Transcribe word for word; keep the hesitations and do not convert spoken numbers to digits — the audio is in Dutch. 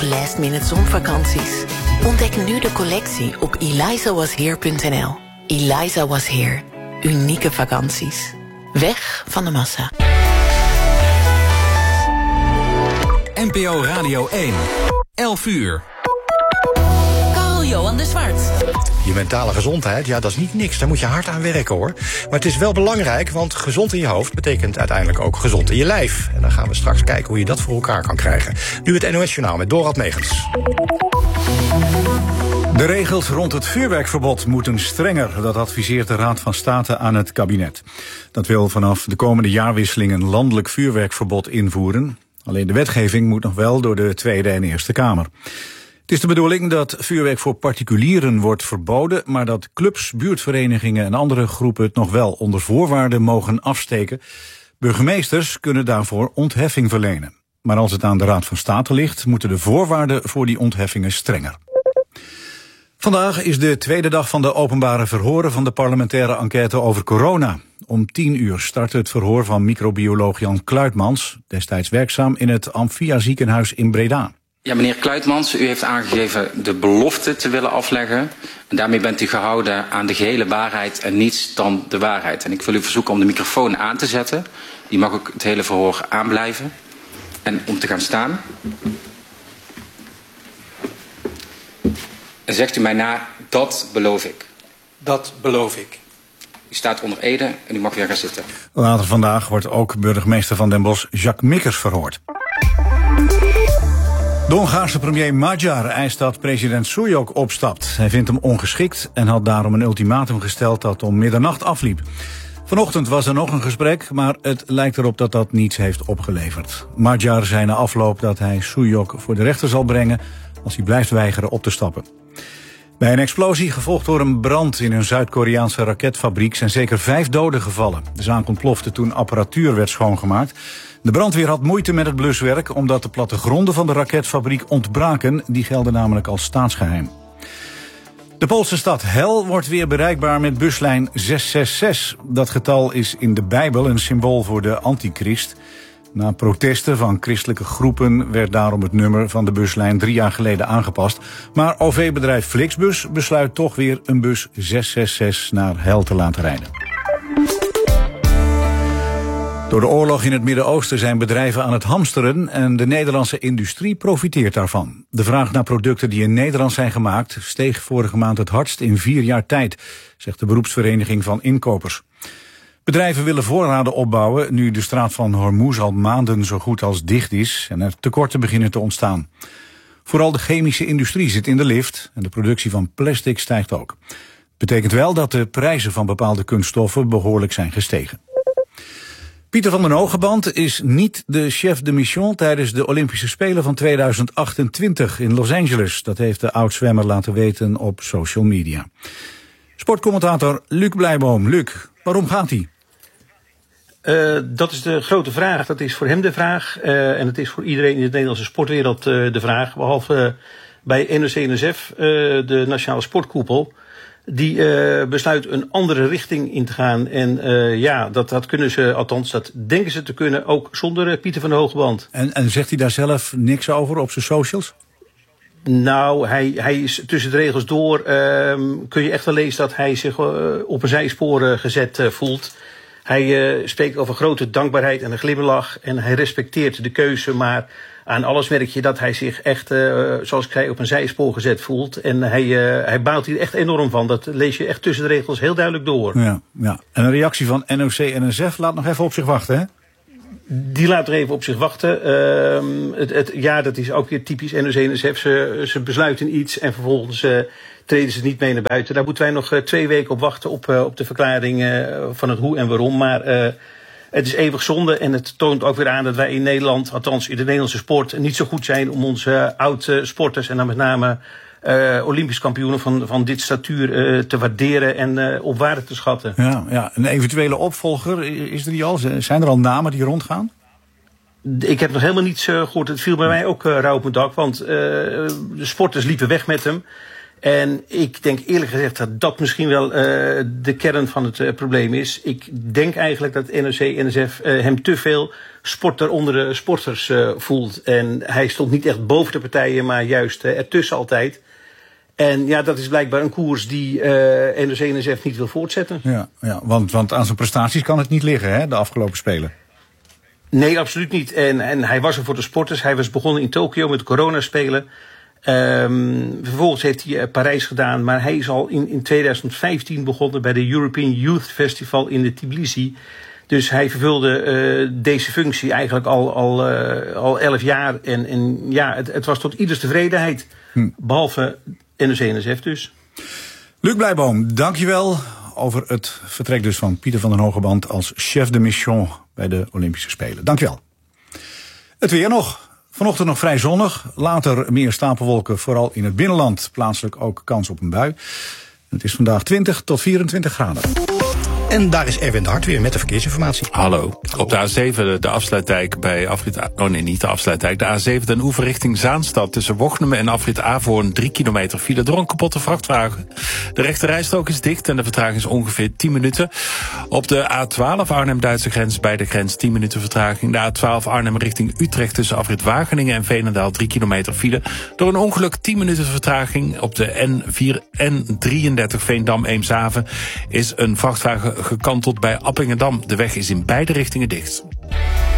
last minute zonvakanties? Ontdek nu de collectie op eliza was here punt n l. Eliza Was Here. Unieke vakanties. Weg van de massa. N P O Radio één. elf uur. Carl-Johan de Zwart. Je mentale gezondheid, ja, dat is niet niks. Daar moet je hard aan werken, hoor. Maar het is wel belangrijk, want gezond in je hoofd betekent uiteindelijk ook gezond in je lijf. En dan gaan we straks kijken hoe je dat voor elkaar kan krijgen. Nu het N O S-journaal met Dorald Megens. De regels rond het vuurwerkverbod moeten strenger. Dat adviseert de Raad van State aan het kabinet. Dat wil vanaf de komende jaarwisseling een landelijk vuurwerkverbod invoeren. Alleen de wetgeving moet nog wel door de Tweede en Eerste Kamer. Het is de bedoeling dat vuurwerk voor particulieren wordt verboden, maar dat clubs, buurtverenigingen en andere groepen het nog wel onder voorwaarden mogen afsteken. Burgemeesters kunnen daarvoor ontheffing verlenen. Maar als het aan de Raad van State ligt, moeten de voorwaarden voor die ontheffingen strenger. Vandaag is de tweede dag van de openbare verhoren van de parlementaire enquête over corona. Om tien uur start het verhoor van microbioloog Jan Kluitmans, destijds werkzaam in het Amphia ziekenhuis in Breda. Ja, meneer Kluitmans, u heeft aangegeven de belofte te willen afleggen. En daarmee bent u gehouden aan de gehele waarheid en niets dan de waarheid. En ik wil u verzoeken om de microfoon aan te zetten. Die mag ook het hele verhoor aanblijven. En om te gaan staan. En zegt u mij na, dat beloof ik. Dat beloof ik. U staat onder ede en u mag weer gaan zitten. Later vandaag wordt ook burgemeester van Den Bosch Jacques Mikkers verhoord. De Hongaarse premier Magyar eist dat president Súlyog opstapt. Hij vindt hem ongeschikt en had daarom een ultimatum gesteld dat om middernacht afliep. Vanochtend was er nog een gesprek, maar het lijkt erop dat dat niets heeft opgeleverd. Magyar zei na afloop dat hij Súlyog voor de rechter zal brengen als hij blijft weigeren op te stappen. Bij een explosie, gevolgd door een brand in een Zuid-Koreaanse raketfabriek, zijn zeker vijf doden gevallen. De zaak ontplofte toen apparatuur werd schoongemaakt. De brandweer had moeite met het bluswerk omdat de plattegronden van de raketfabriek ontbraken. Die gelden namelijk als staatsgeheim. De Poolse stad Hel wordt weer bereikbaar met buslijn zes zes zes. Dat getal is in de Bijbel een symbool voor de antichrist. Na protesten van christelijke groepen werd daarom het nummer van de buslijn drie jaar geleden aangepast. Maar O V-bedrijf Flixbus besluit toch weer een bus zes zes zes naar Hel te laten rijden. Door de oorlog in het Midden-Oosten zijn bedrijven aan het hamsteren en de Nederlandse industrie profiteert daarvan. De vraag naar producten die in Nederland zijn gemaakt steeg vorige maand het hardst in vier jaar tijd, zegt de beroepsvereniging van inkopers. Bedrijven willen voorraden opbouwen nu de straat van Hormuz al maanden zo goed als dicht is en er tekorten beginnen te ontstaan. Vooral de chemische industrie zit in de lift en de productie van plastic stijgt ook. Betekent wel dat de prijzen van bepaalde kunststoffen behoorlijk zijn gestegen. Pieter van den Hogeband is niet de chef de mission tijdens de Olympische Spelen van tweeduizend achtentwintig in Los Angeles. Dat heeft de oud-zwemmer laten weten op social media. Sportcommentator Luc Blijboom. Luc, waarom gaat hij? Uh, dat is de grote vraag. Dat is voor hem de vraag. Uh, en het is voor iedereen in de Nederlandse sportwereld uh, de vraag. Behalve uh, bij N O C N S F, uh, de Nationale Sportkoepel. Die uh, besluit een andere richting in te gaan. En uh, ja, dat, dat kunnen ze, althans dat denken ze te kunnen, ook zonder uh, Pieter van den Hogeband. En, en zegt hij daar zelf niks over op zijn socials? Nou, hij, hij is tussen de regels door. Uh, kun je echt wel lezen dat hij zich uh, op een zijspoor uh, gezet uh, voelt. Hij uh, spreekt over grote dankbaarheid en een glimlach. En hij respecteert de keuze. Maar aan alles merk je dat hij zich echt, uh, zoals ik zei, op een zijspoor gezet voelt. En hij, uh, hij baalt hier echt enorm van. Dat lees je echt tussen de regels heel duidelijk door. Ja, ja. En een reactie van N O C N S F laat nog even op zich wachten, hè? Die laat er even op zich wachten. Uh, het, het, ja, dat is ook weer typisch N O C N S F. Ze, ze besluiten iets en vervolgens uh, treden ze niet mee naar buiten. Daar moeten wij nog uh, twee weken op wachten op, uh, op de verklaring uh, van het hoe en waarom. Maar uh, het is eeuwig zonde en het toont ook weer aan dat wij in Nederland, althans in de Nederlandse sport, niet zo goed zijn om onze uh, oud-sporters en dan met name Uh, Olympisch kampioenen van, van dit statuur uh, te waarderen en uh, op waarde te schatten. Ja, ja, een eventuele opvolger, is er die al? Zijn er al namen die rondgaan? Ik heb nog helemaal niets uh, gehoord. Het viel bij mij ook uh, rauw op mijn dak, want uh, de sporters liepen weg met hem. En ik denk eerlijk gezegd dat dat misschien wel uh, de kern van het uh, probleem is. Ik denk eigenlijk dat N O C N S F uh, hem te veel sporter onder de sporters uh, voelt. En hij stond niet echt boven de partijen, maar juist uh, ertussen altijd. En ja, dat is blijkbaar een koers die uh, N O C N S F niet wil voortzetten. Ja, ja want, want aan zijn prestaties kan het niet liggen, hè, de afgelopen Spelen. Nee, absoluut niet. En, en hij was er voor de sporters. Hij was begonnen in Tokio met coronaspelen. Um, vervolgens heeft hij uh, Parijs gedaan. Maar hij is al in, in twintig vijftien begonnen bij de European Youth Festival in de Tbilisi. Dus hij vervulde uh, deze functie eigenlijk al, al, uh, al elf jaar. En, en ja, het, het was tot ieders tevredenheid. Hm. Behalve N O C N S F dus. Luc Blijboom, dankjewel over het vertrek dus van Pieter van den Hogeband als chef de mission bij de Olympische Spelen. Dankjewel. Het weer nog. Vanochtend nog vrij zonnig. Later meer stapelwolken, vooral in het binnenland. Plaatselijk ook kans op een bui. Het is vandaag twintig tot vierentwintig graden. En daar is Erwin de Hart weer met de verkeersinformatie. Hallo. Op de A zeven, de afsluitdijk bij afrit... Oh nee, niet de afsluitdijk. De A zeven ten Oever richting Zaanstad. Tussen Wochnum en afrit Averhoorn drie kilometer file door een kapotte vrachtwagen. De rechte rijstrook is dicht en de vertraging is ongeveer tien minuten. Op de A twaalf Arnhem-Duitse grens bij de grens tien minuten vertraging. De A twaalf Arnhem richting Utrecht tussen afrit Wageningen en Veenendaal drie kilometer file. Door een ongeluk tien minuten vertraging. Op de N vier N drieëndertig Veendam-Eemshaven is een vrachtwagen gekanteld bij Appingedam. De weg is in beide richtingen dicht.